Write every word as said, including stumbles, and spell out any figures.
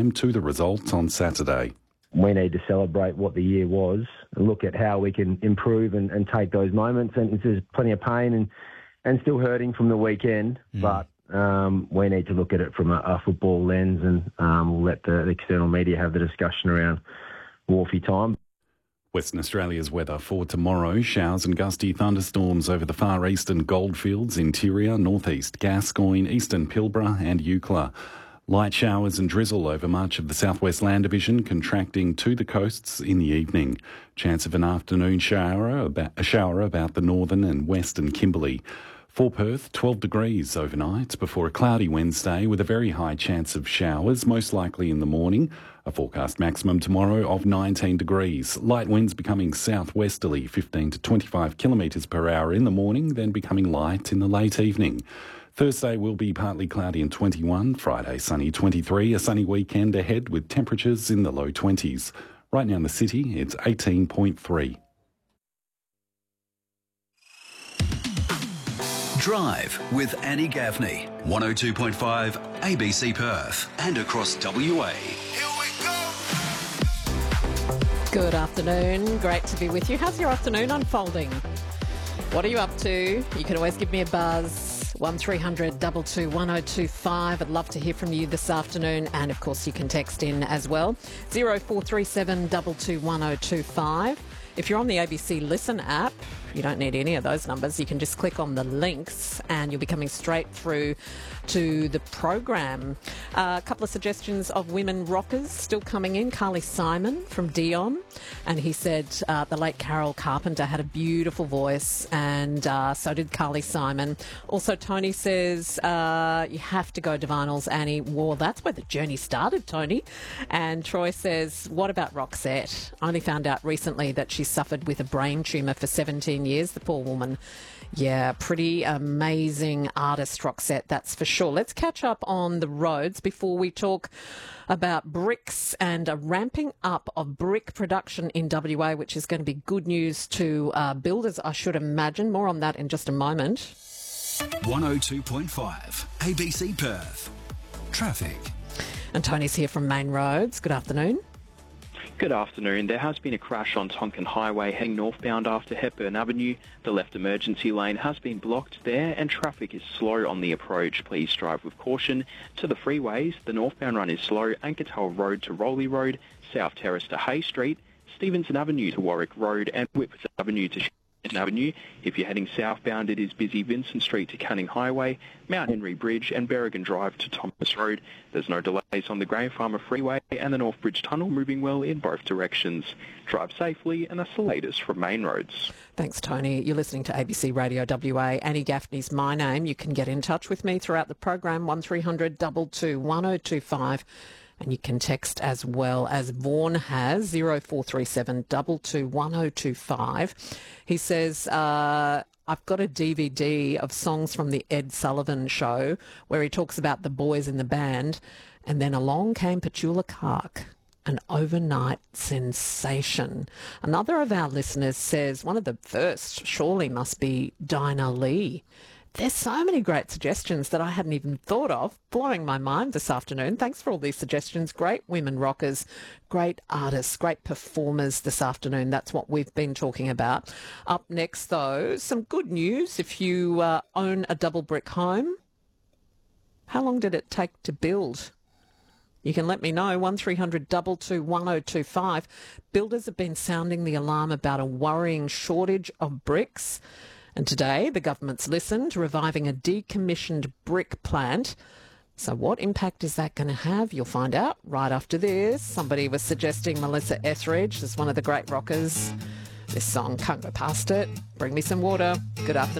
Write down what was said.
time to the result on Saturday. We need to celebrate what the year was and look at how we can improve and, and take those moments. And there's plenty of pain and, and still hurting from the weekend, mm. but um, we need to look at it from a, a football lens, and um, we'll let the, the external media have the discussion around Wharfie time. Western Australia's weather for tomorrow: showers and gusty thunderstorms over the far eastern Goldfields, interior, northeast Gascoyne, eastern Pilbara and Eucla. Light showers and drizzle over much of the southwest land division, contracting to the coasts in the evening. Chance of an afternoon shower about, a shower about the northern and western Kimberley. For Perth, twelve degrees overnight before a cloudy Wednesday with a very high chance of showers, most likely in the morning. A forecast maximum tomorrow of nineteen degrees. Light winds becoming southwesterly, fifteen to twenty-five kilometres per hour in the morning, then becoming light in the late evening. Thursday will be partly cloudy and twenty-one. Friday, sunny twenty-three. A sunny weekend ahead with temperatures in the low twenties. Right now in the city, it's eighteen point three. Drive with Annie Gaffney. one oh two point five A B C Perth and across W A. Good afternoon. Great to be with you. How's your afternoon unfolding? What are you up to? You can always give me a buzz. one three hundred two two one oh two five. I'd love to hear from you this afternoon. And, of course, you can text in as well. oh four three seven two two one oh two five. If you're on the A B C Listen app, you don't need any of those numbers. You can just click on the links and you'll be coming straight through to the program. Uh, a couple of suggestions of women rockers still coming in. Carly Simon from Dion, and he said uh, the late Carol Carpenter had a beautiful voice, and uh, so did Carly Simon. Also, Tony says uh, you have to go Divinals, Annie. Well, that's where the journey started, Tony. And Troy says, what about Roxette? I only found out recently that she suffered with a brain tumour for seventeen years, the poor woman. Yeah, pretty amazing artist, Roxette, that's for sure. Let's catch up on the roads before we talk about bricks and a ramping up of brick production in W A, which is going to be good news to uh, builders, I should imagine. More on that in just a moment. one oh two point five A B C Perth. Traffic. And Tony's here from Main Roads. Good afternoon. Good afternoon. There has been a crash on Tonkin Highway heading northbound after Hepburn Avenue. The left emergency lane has been blocked there and traffic is slow on the approach. Please drive with caution. To the freeways, the northbound run is slow. Ankertale Road to Rowley Road, South Terrace to Hay Street, Stevenson Avenue to Warwick Road and Whitworth Avenue to Avenue. If you're heading southbound, it is busy Vincent Street to Canning Highway, Mount Henry Bridge and Berrigan Drive to Thomas Road. There's no delays on the Graham Farmer Freeway and the North Bridge Tunnel, moving well in both directions. Drive safely, and that's the latest from Main Roads. Thanks, Tony. You're listening to A B C Radio W A. Annie Gaffney's my name. You can get in touch with me throughout the program, one three hundred two two one oh two five. And you can text as well, as Vaughan has, oh four three seven two two one oh two five. He says, uh, I've got a D V D of songs from the Ed Sullivan Show where he talks about the boys in the band. And then along came Petula Clark, an overnight sensation. Another of our listeners says one of the first surely must be Dinah Lee. There's so many great suggestions that I hadn't even thought of, blowing my mind this afternoon. Thanks for all these suggestions. Great women rockers, great artists, great performers this afternoon. That's what we've been talking about. Up next, though, some good news. If you uh, own a double brick home, how long did it take to build? You can let me know, one three hundred two two one oh two five. Builders have been sounding the alarm about a worrying shortage of bricks. And today, the government's listened, reviving a decommissioned brick plant. So what impact is that going to have? You'll find out right after this. Somebody was suggesting Melissa Etheridge as one of the great rockers. This song, can't go past it. Bring me some water. Good afternoon.